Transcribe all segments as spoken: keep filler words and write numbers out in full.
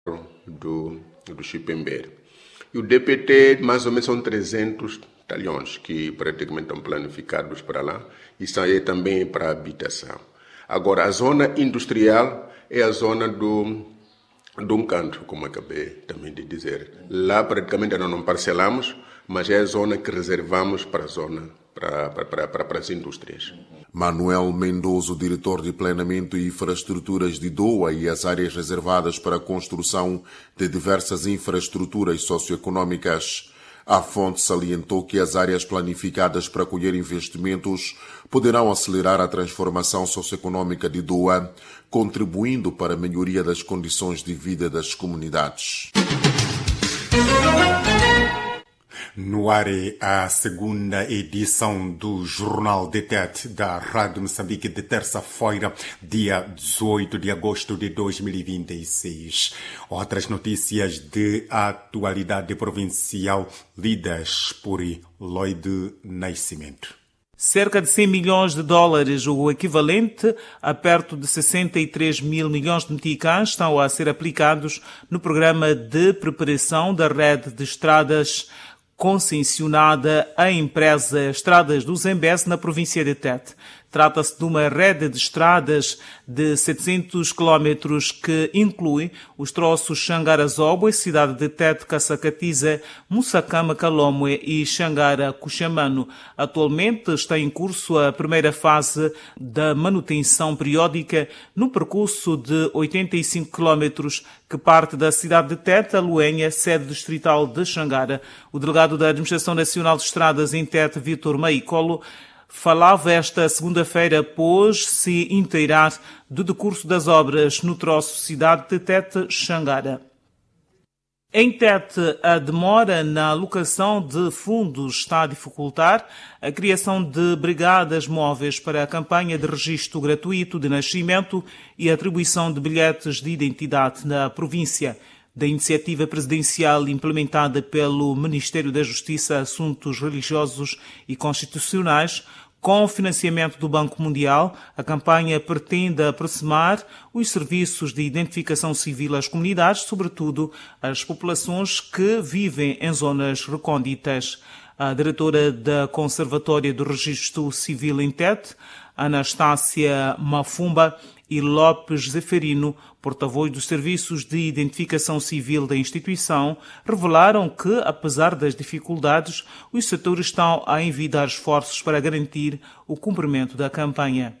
do, do Chipember. E o D P T, mais ou menos, são trezentos talhões que praticamente estão planificados para lá. Isso aí também para a habitação. Agora, a zona industrial é a zona do, do um canto, como acabei também de dizer. Lá praticamente ainda não parcelamos, mas é a zona que reservamos para a zona, para, para, para, para, para as indústrias. Manuel Mendoso, diretor de Planeamento e Infraestruturas de Doa e as áreas reservadas para a construção de diversas infraestruturas socioeconômicas. A fonte salientou que as áreas planificadas para acolher investimentos poderão acelerar a transformação socioeconômica de Doa, contribuindo para a melhoria das condições de vida das comunidades. No ar é a segunda edição do Jornal D T E T da Rádio Moçambique de terça-feira, dia dezoito de agosto de dois mil e vinte e seis. Outras notícias de atualidade provincial lidas por Lloyd Nascimento. Cerca de cem milhões de dólares, o equivalente a perto de sessenta e três mil milhões de meticais, estão a ser aplicados no programa de preparação da rede de estradas concessionada à empresa Estradas do Zambeze na província de Tete. Trata-se de uma rede de estradas de setecentos quilómetros que inclui os troços Xangara-Zobwe, cidade de Tete, Caçacatiza, Mussacama, Calomwe e Xangara-Cuxamano. Atualmente está em curso a primeira fase da manutenção periódica no percurso de oitenta e cinco quilómetros que parte da cidade de Tete a Luenha, sede distrital de Xangara. O delegado da Administração Nacional de Estradas em Tete, Vítor Maicolo, falava esta segunda-feira após se inteirar do decurso das obras no troço cidade de Tete-Xangara. Em Tete, a demora na alocação de fundos está a dificultar a criação de brigadas móveis para a campanha de registro gratuito de nascimento e atribuição de bilhetes de identidade na província. Da iniciativa presidencial implementada pelo Ministério da Justiça, Assuntos Religiosos e Constitucionais, com financiamento do Banco Mundial, a campanha pretende aproximar os serviços de identificação civil às comunidades, sobretudo às populações que vivem em zonas recônditas. A diretora da Conservatória do Registro Civil em Tete, Anastácia Mafumba, e Lopes Zeferino, porta-voz dos serviços de identificação civil da instituição, revelaram que, apesar das dificuldades, os setores estão a envidar esforços para garantir o cumprimento da campanha.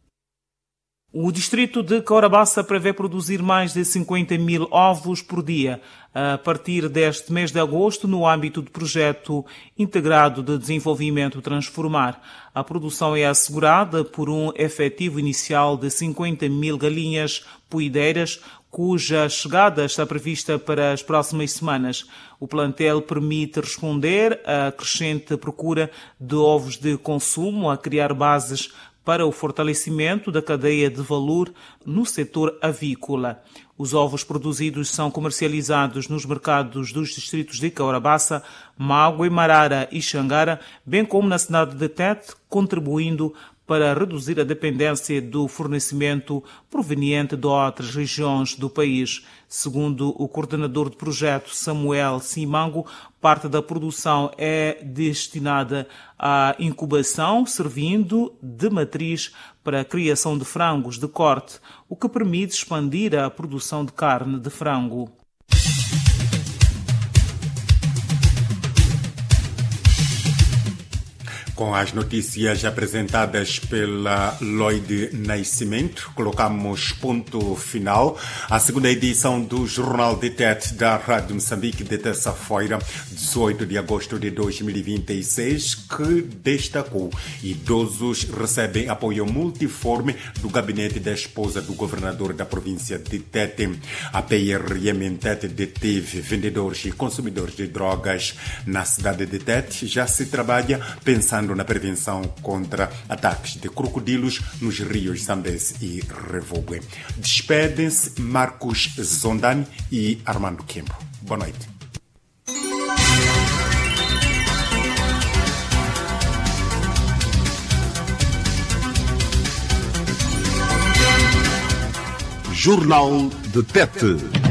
O distrito de Caurabaça prevê produzir mais de cinquenta mil ovos por dia a partir deste mês de agosto no âmbito do projeto integrado de desenvolvimento Transformar. A produção é assegurada por um efetivo inicial de cinquenta mil galinhas poideiras, cuja chegada está prevista para as próximas semanas. O plantel permite responder à crescente procura de ovos de consumo, a criar bases para o fortalecimento da cadeia de valor no setor avícola. Os ovos produzidos são comercializados nos mercados dos distritos de Caurabaça, Mágoa, Marara e Xangara, bem como na cidade de Tete, contribuindo para reduzir a dependência do fornecimento proveniente de outras regiões do país. Segundo o coordenador do projeto, Samuel Simango, parte da produção é destinada à incubação, servindo de matriz para a criação de frangos de corte, o que permite expandir a produção de carne de frango. Com as notícias apresentadas pela Lloyd Nascimento, colocamos ponto final à segunda edição do Jornal D T E T da Rádio Moçambique de terça-feira, dezoito de agosto de dois mil e vinte e seis, que destacou: idosos recebem apoio multiforme do gabinete da esposa do governador da província de Tete. A P R M em Tete deteve vendedores e consumidores de drogas na cidade de Tete. Já se trabalha pensando na prevenção contra ataques de crocodilos nos rios Zambeze e Revogue. Despedem-se Marcos Zondani e Armando Kempo. Boa noite. Jornal de Tete.